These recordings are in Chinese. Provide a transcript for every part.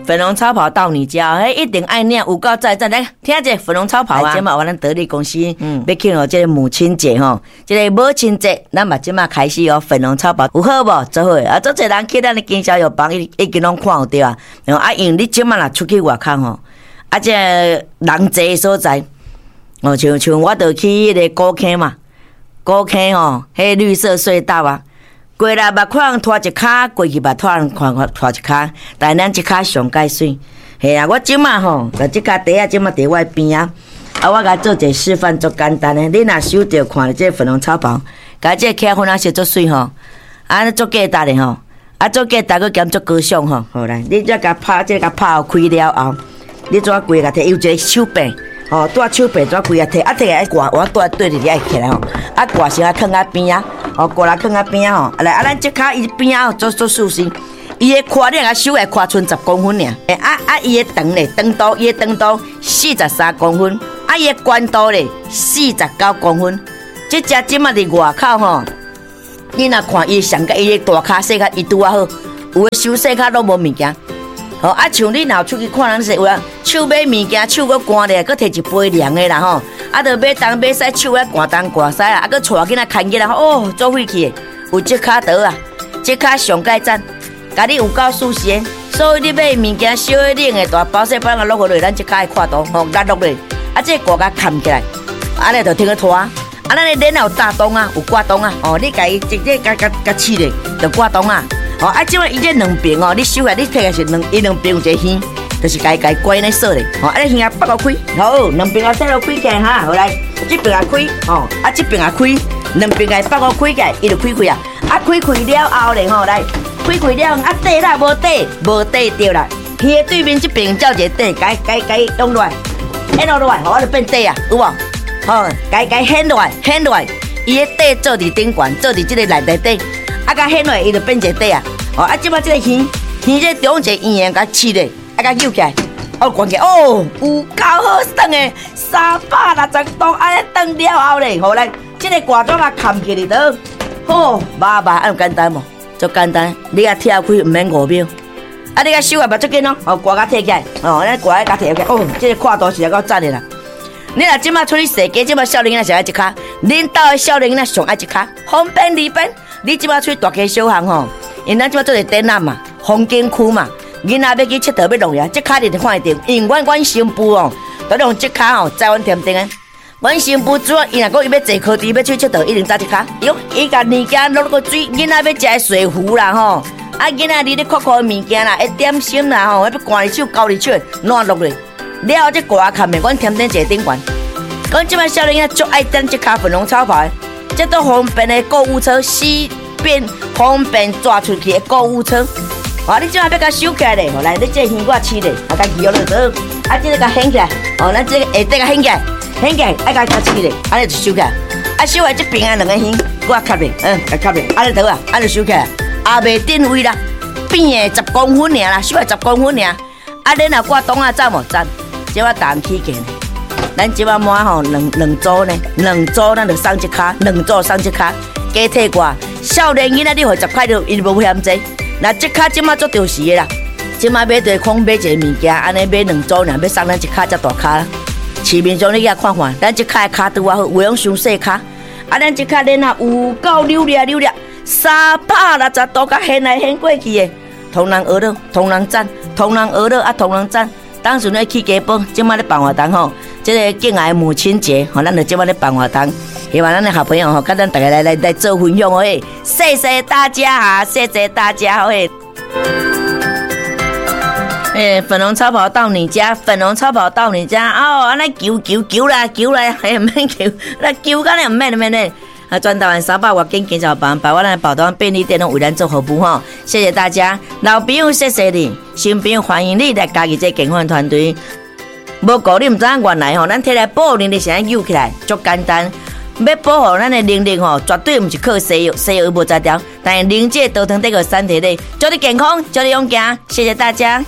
粉红超跑到你家，嘿，一定爱念，有够赞赞！来听一下粉红超跑啊！今嘛我咱得力公司，要庆祝这个母亲节吼，这个母亲节，咱嘛今嘛开始哦，粉红超跑有好无？做好啊！做侪人去咱的经销药房已经拢看有对啊。然后啊，因你今嘛若出去外口吼，啊，这人济的所在，哦，像我着去迄个古坑嘛，古坑吼，迄绿色隧道啊。过来捌看人拖一骹，过去捌看人拖一骹，但咱即骹上介水。嘿啊，我即马吼，把即骹地啊，即马伫我边啊，啊，我甲做一个示范，足简单诶。你若收着看咧，即个粉红超跑，甲即个起粉啊，是足水吼，啊，足价值诶吼，啊，足价值个兼足高尚吼。好来，你再甲拍，即个甲拍开了后，你怎规个摕有一个手柄。哦，带手柄怎规啊摕，啊摕来挂，我对伫你爱起来吼，啊挂先啊放啊边啊，哦挂来放啊边啊吼，来啊咱即骹伊边啊做舒适，伊的胯你啊手会胯剩10公分尔，伊的长咧长度，伊的长度43公分，啊伊的宽度咧49公分，即只即马伫外口吼，你若看伊上甲伊的大骹细骹伊拄啊好，有诶收细骹拢无物件。哦，啊，像你若出去看人说有啊，手买物件，手搁干咧，搁摕一杯凉的啦吼，啊，着买东买西，手啊干东干西啊，啊，搁带囡仔牵起来，哦，做废气的，有即骹倒啊，即骹上介赞，甲你有够舒适的，所以你买物件小的、冷的、大包小包啊，落落来，咱即骹的看度吼压落来，啊，这个挂甲牵起来，安尼着听个拖，啊，咱的脸有大洞啊，有挂洞啊，哦，你家己直接甲刺咧，着挂洞啊。哦，啊，即摆伊这两边哦，你手下你摕个是伊两边有一个耳，就是家关咧锁咧。哦，啊，你耳拔个开，好，两边啊，塞落开起来哈，好来，这边啊开，哦，啊，这边啊开，两边啊拔个开起来，伊就开开啊。啊，开开了后咧，吼，来，开开了，啊，底啦，无底掉啦。耳的对面这边照一个底，该用落来，掀落来，好，就变底啊，有无？好，该掀落来，伊的底做伫顶悬，做伫这个内底。啊，甲掀落来，伊就变一个底啊！哦，啊，即摆即个鱼这中一个圆甲刺咧，啊，甲扭起来，哦，关起来，哦，有够好耍诶，360度安尼转了后咧，好来，即个挂桩啊，扛起哩倒，好，麻安有简单无？足简单，你啊跳开毋免5秒，啊，你甲手也袂足紧哦，哦，挂甲摕起来，哦，咱挂甲摕起来，哦，即个看度是够赞诶啦。你若即摆出去踅街，即摆少年仔上爱一骹，恁兜诶少年仔上爱一骹，方便利便。你即摆出去大街小巷吼，因咱即摆做个展览嘛，风景区嘛，囡仔要去佚佗要弄呀，即骹你就看得到。因为阮新妇哦，都用即骹吼，在阮店顶诶。阮新妇主要伊若讲伊要坐柯池要去佚佗，一定搭即骹。哟，伊甲物件落个水，囡仔要食诶水壶啦吼，啊囡仔你咧看看物件啦，一点心啦吼，要赶入手交入手，烂落来。了后即挂看面，阮店顶一个顶悬。阮即摆少年仔足爱等即骹粉红超跑。这都方便的购物车，方便抓出去的购物车。哦，你即下要甲收起来咧，来，你这耳我刺咧，啊，甲摇落倒，啊，这个甲掀起来，哦，咱这个下底甲掀起来，啊，甲刺咧，安尼就收起来。啊，收来这边啊，两个耳，我卡咧，甲卡咧，安尼倒啊，安尼收起来，也袂定位啦，边的10公分尔啦，收来10公分尔。啊，恁若挂档啊，赞无赞？即我打起价。咱即摆满吼两组呢，两组咱就送一卡，2组送一卡，加体挂。少年囡仔你互10块就伊无嫌济，那即卡即摆做着时的啦，即摆买对空买一个物件，安尼买2组尔，要送咱一卡才大卡啦。市面上你去看看，咱即卡的卡拄啊好，有用伤细卡，啊咱即卡恁啊有够溜，360度甲掀来掀过去的，同人学了，同人赞，同人学了啊，同人赞。当时咧去家宝，即摆咧办活动吼。这个敬爱母亲节，吼，咱就今晚咧办活动，希望咱的好朋友吼，跟咱大家来做分享哦，谢谢大家啊，谢谢大家哦，粉红超跑到你家，粉红超跑到你家哦，安尼求啦，唔免求，那求干咧唔免咧。啊，全台湾300外间经销帮，百万咱宝端便利店拢为咱做服务吼，谢谢大家，老朋友谢谢你，新朋友欢迎你来加入这健康团队。无顾你唔知影原来吼，咱摕来保能力是安扭起来，足简单。要保护咱的能力吼，绝对唔是靠西药无才调，但是灵界多糖这个三体类，祝你健康，祝你勇敢，谢谢大家。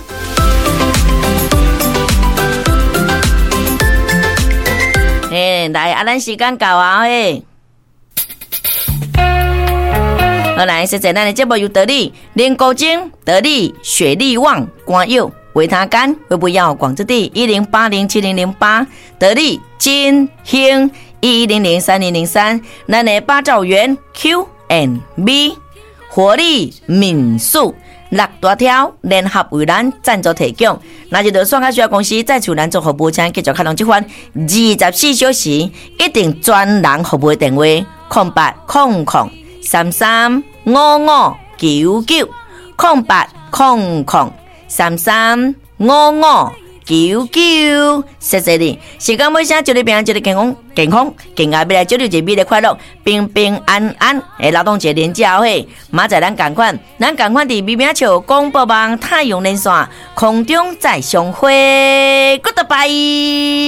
来，咱时间到啊，好来，谢谢咱的节目有得力，林国精、得力、雪力旺、关佑。 维他干、胃不药、广之地10807008，得力金兴11003003，咱的八兆元 Q&B 活力民宿6大条联合为咱赞助提供，那就算卡需要公司再次咱做服务，请继续开通这款24小时一定专人服务的电话0800335599 0800335599。谢谢你，时间尾声，祝你平安，祝你健康，健康未来，祝你一美丽快乐，平平安安。劳动节连假会，马仔咱赶快伫美名桥广播网太阳连线空中再相会 ，Goodbye。